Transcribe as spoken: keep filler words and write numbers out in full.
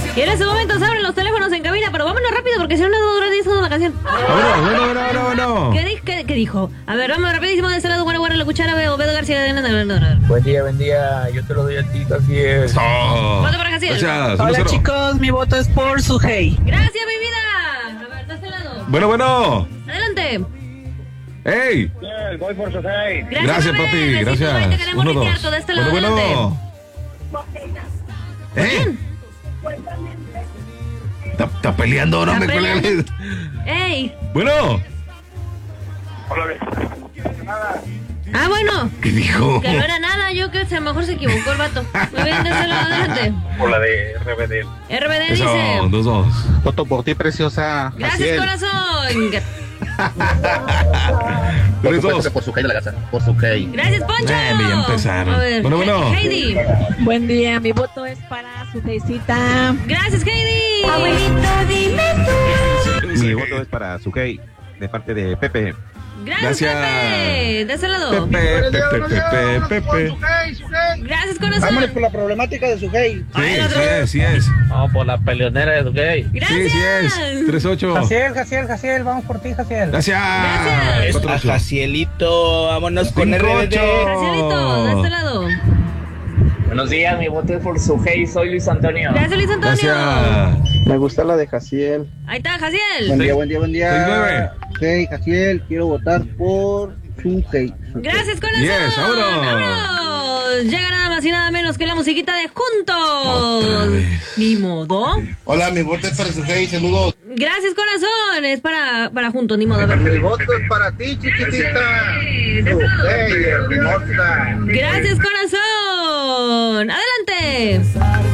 Y en ese momento se abren los teléfonos en cabina, pero vámonos rápido porque si no nos dura diez segundos la canción. Bueno, bueno, bueno, bueno, bueno. ¿Qué, di- qué, qué dijo? A ver, vamos rapidísimo de este lado, bueno, bueno, la cuchara, veo, Bedo García. Buen día, buen día. Yo te lo doy a ti, Jaciel. Eso. Voto para Jaciel. Gracias. uno Hola cero. chicos, mi voto es por Sujei. Gracias, mi vida. A ver, de este lado. Bueno, bueno. Adelante. ¡Ey! Voy por Sujei. Gracias, Gracias, bebé. papi. Besito, Gracias. bye, te queremos Uno, limpiar dos. todo de este lado, Bueno, adelante. bueno. ¿Eh? ¿Está, está peleando o no? Está Me cuelga el- ¡Ey! Bueno. Ah, bueno. ¿Qué dijo? Que no era nada, yo que a lo mejor se equivocó el vato. Muy bien, de ese lado, adelante. Por la de R B D. R B D Eso, dice. dos, dos. Voto por ti, preciosa. Gracias, corazón. Tres, dos. Por Sujei de la casa. Por Sujei. Gracias, Poncho. Eh, ya empezaron. A ver, Bueno, bueno. Heidi. Buen día, mi voto es para Sujeicita. Gracias, Heidi. Mi voto es para Sujei, de parte de Pepe. Gracias, Gracias. Pepe. De ese lado. Pepe, Pepe, Pepe, Pepe. Gracias, corazón. por la problemática de Sujei. Sí, sí es, sí es. Vamos por la peleonera de Sujei. Sí, Gracias. sí es. Tres, ocho. Jaciel, Jaciel, Jaciel. Vamos por ti, Jaciel. Gracias. Gracias. Cuatro, ocho. Jacielito, vámonos con Cinco, R B D. ocho. Gracielito, de este lado. Buenos días, mi voto es por Sujei. Soy Luis Antonio. Gracias, Luis Antonio. Gracias. Me gusta la de Jaciel. Ahí está, Buen Jaciel. día, buen día, buen Seis, nueve. día. Hey, Jaciel, quiero votar por Sujei. Gracias, corazón. Yes, vámonos. Vámonos. Llega nada más y nada menos que la musiquita de Juntos. Otra vez. Ni modo. Hola, mi voto es para Sujei, saludos. Gracias, corazón. Es para, para Juntos, ni modo. A ver. Mi voto es para ti, chiquitita. Sujei, hermosa. Gracias, corazón. Adelante.